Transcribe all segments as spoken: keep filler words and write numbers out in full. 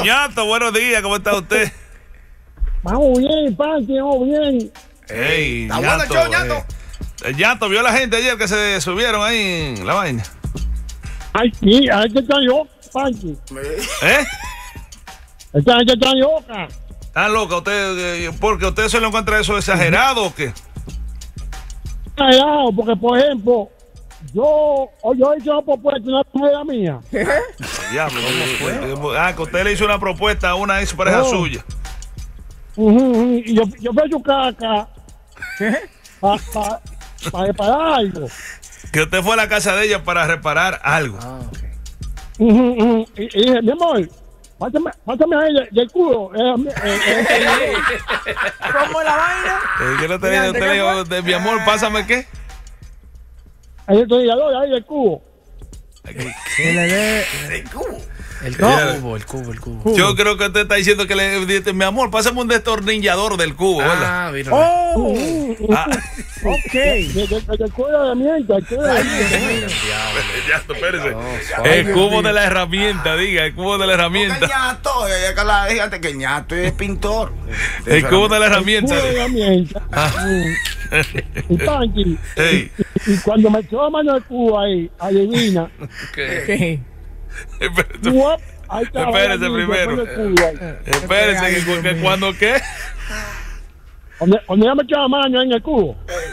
Ñato, buenos días, ¿cómo está usted? Vamos bien, Panchi, vamos bien. Ey, Está Ñato, bueno el show, Ñato. Eh, Ñato, ¿vio la gente ayer que se subieron ahí en la vaina? Ay, sí, ahí que están yo, Panchi. ¿Eh? Esta gente está loca. ¿Están locas ustedes? ¿Porque usted se lo encuentra eso exagerado o qué? Exagerado, porque por ejemplo, yo, yo hice una propuesta, una pareja mía. Ya, ¿cómo fue? Ah, que usted le hizo una propuesta a una de su pareja Oh. suya. Uh -huh. Y yo, yo fui a su casa para pa, pa reparar algo. Que usted fue a la casa de ella para reparar algo. Ah, okay. Uh -huh, uh -huh. y, y dije, mi amor, pásame, pásame ahí del, del culo. Eh, eh, eh, eh, ¿Cómo la vaina? Eh, ¿Qué no te digo? Usted le dijo, de, mi amor, pásame qué. ahí estoy ahí del cubo. Que le dé El cubo. el No. cubo, el cubo, el cubo. Yo creo que usted está diciendo que le dice, mi amor, pásame un destornillador del cubo, ¿verdad? Ah, mira. Oh, Oh, Ah, ok. el cubo de la herramienta, el cubo de la herramienta. ya, espérese. El cubo de la herramienta, diga, el cubo de la Porque herramienta. Ñato, eh, que la fíjate que Ñato es pintor. El cubo de la El herramienta. cubo de la herramienta. Y Panchi, Ey, y, y cuando me echó la mano el cubo ahí, adivina. Okay. espérese, Uop, ahí estaba Espérese la niña, primero. pone el cubo ahí. espérese, que, que, que cuando qué. Cuando, cuando ella me echó la mano en el cubo,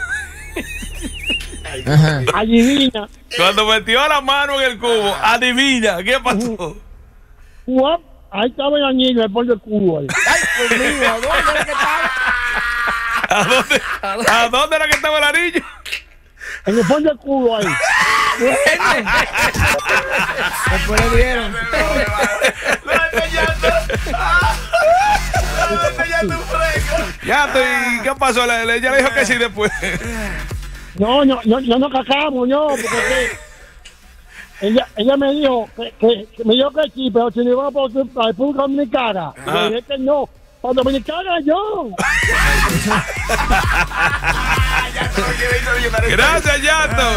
Ajá. adivina. Cuando metió la mano en el cubo, adivina, ¿qué pasó? Uop, ahí estaba la niña, me pone el cubo ahí. Ay, Dios mío, ¿a dónde era que estaba? ¿A dónde, ¿A dónde era que estaba el anillo? En el fondo del cubo ahí. Después le dieron. Ya, ¿y qué pasó? Le- le- Ella le dijo que sí después. No, no, no, no nos casamos, no, porque que ella, ella me dijo que, que, que me dijo que sí, pero si no iba por la República Dominicana. Y le dije que no, para Dominicana yo. Gracias, Yato.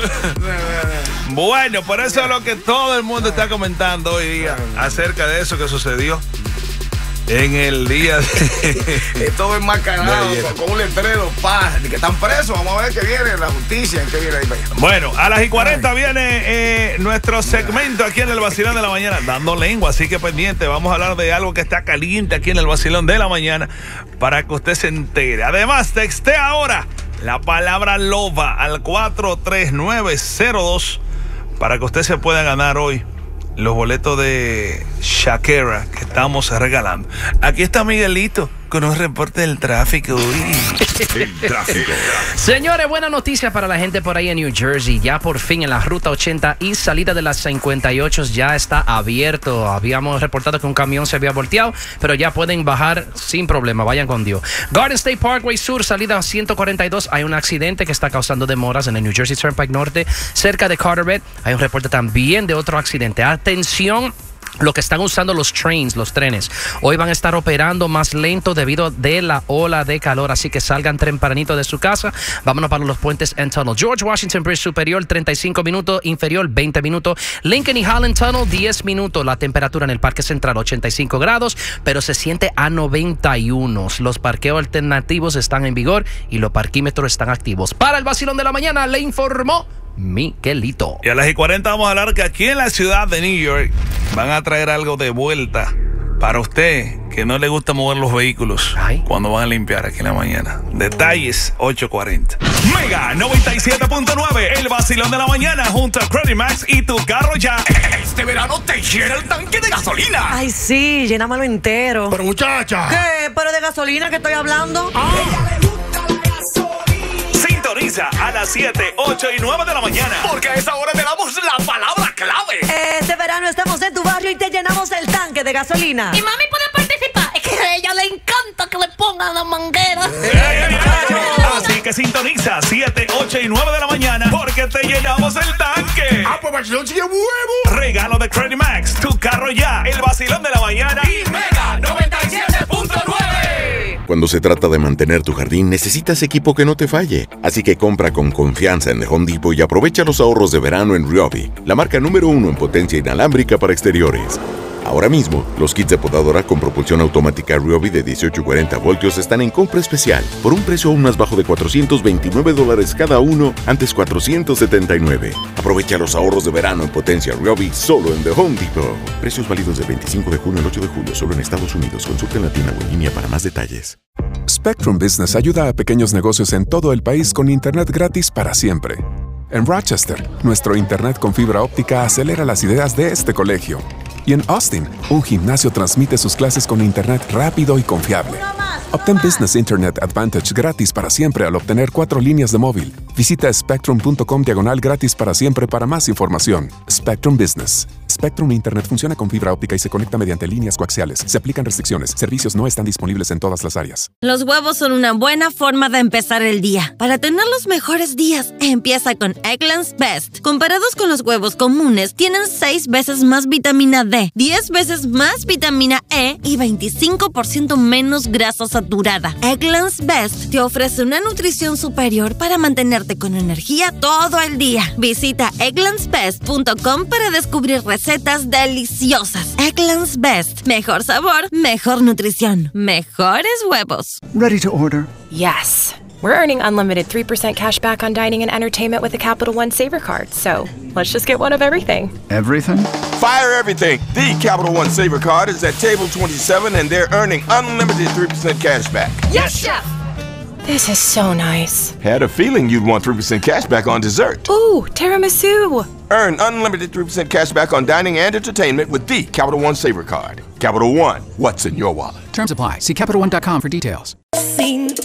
Bueno, por eso es lo que todo el mundo está comentando hoy día acerca de eso que sucedió en el día de... Todo enmascarado, De ayer. con, con un letrero, pa, de que están presos. Vamos a ver qué viene la justicia, qué viene ahí para allá. Bueno, a las y cuarenta viene eh, nuestro segmento aquí en el Vacilón de la Mañana, dando lengua, así que pendiente, vamos a hablar de algo que está caliente aquí en el Vacilón de la Mañana para que usted se entere. Además, texte ahora la palabra loba al cuatro tres nueve cero dos para que usted se pueda ganar hoy los boletos de Shakira que estamos regalando. Aquí está Miguelito con un reporte del tráfico. Uy. El tráfico. Señores, buena noticia para la gente por ahí en New Jersey. Ya por fin en la ruta ochenta y salida de las cincuenta y ocho ya está abierto. Habíamos reportado que un camión se había volteado, pero ya pueden bajar sin problema. Vayan con Dios. Garden State Parkway Sur, salida ciento cuarenta y dos. Hay un accidente que está causando demoras en el New Jersey Turnpike Norte, cerca de Carteret. Hay un reporte también de otro accidente. Atención, lo que están usando los trains, los trenes, hoy van a estar operando más lento debido de la ola de calor, así que salgan tempranito de su casa. Vámonos para los puentes and Tunnel. George Washington Bridge superior, treinta y cinco minutos, inferior, veinte minutos. Lincoln y Holland Tunnel, diez minutos. La temperatura en el Parque Central, ochenta y cinco grados, pero se siente a noventa y uno. Los parqueos alternativos están en vigor y los parquímetros están activos. Para el Vacilón de la Mañana, le informó Miguelito. Y a las y cuarenta vamos a hablar que aquí en la ciudad de New York van a traer algo de vuelta para usted que no le gusta mover los vehículos. Ay. Cuando van a limpiar aquí en la mañana. Detalles ocho cuarenta. Mega noventa y siete punto nueve, el vacilón de la mañana junto a Credit Max y tu carro ya. Este verano te llena el tanque de gasolina. Ay, sí, llénamelo entero. Pero muchacha. ¿Qué? ¿Pero de gasolina que estoy hablando? Sintoniza a las siete, ocho y nueve de la mañana. Porque a esa hora te damos la palabra clave. Este verano estamos en tu barrio y te llenamos el tanque de gasolina. Y mami puede participar. Es que a ella le encanta que le pongan la manguera. Así que sintoniza siete, ocho y nueve de la mañana porque te llenamos el tanque. Ah, pues vacilón sigue huevo. Regalo de Credit Max, tu carro ya, el vacilón de la mañana y Mega noventa y siete punto nueve. Cuando se trata de mantener tu jardín, necesitas equipo que no te falle. Así que compra con confianza en The Home Depot y aprovecha los ahorros de verano en Ryobi, la marca número uno en potencia inalámbrica para exteriores. Ahora mismo, los kits de podadora con propulsión automática Ryobi de dieciocho y cuarenta voltios están en compra especial por un precio aún más bajo de cuatrocientos veintinueve dólares cada uno, antes cuatrocientos setenta y nueve. Aprovecha los ahorros de verano en potencia Ryobi solo en The Home Depot. Precios válidos del veinticinco de junio al ocho de julio solo en Estados Unidos. Consulta en la tienda o en línea para más detalles. Spectrum Business ayuda a pequeños negocios en todo el país con internet gratis para siempre. En Rochester, nuestro internet con fibra óptica acelera las ideas de este colegio. Y en Austin, un gimnasio transmite sus clases con internet rápido y confiable. Obtén Business Internet Advantage gratis para siempre al obtener cuatro líneas de móvil. Visita spectrum.com diagonal gratis para siempre para más información. Spectrum Business. Spectrum Internet funciona con fibra óptica y se conecta mediante líneas coaxiales. Se aplican restricciones. Servicios no están disponibles en todas las áreas. Los huevos son una buena forma de empezar el día. Para tener los mejores días, empieza con Eggland's Best. Comparados con los huevos comunes, tienen seis veces más vitamina D, diez veces más vitamina E y veinticinco por ciento menos grasa saturada. Eggland's Best te ofrece una nutrición superior para mantenerte con energía todo el día. Visita egglands best punto com para descubrir recetas deliciosas. Eggland's Best. Mejor sabor, mejor nutrición, mejores huevos. Ready to order? Yes. We're earning unlimited three percent cash back on dining and entertainment with the Capital One Saver Card. So let's just get one of everything. Everything? Fire everything. The Capital One Saver Card is at table twenty-seven and they're earning unlimited three percent cash back. Yes, Chef! This is so nice. Had a feeling you'd want three percent cash back on dessert. Ooh, tiramisu. Earn unlimited three percent cash back on dining and entertainment with the Capital One Saver Card. Capital One, what's in your wallet? Terms apply. See Capital One dot com for details.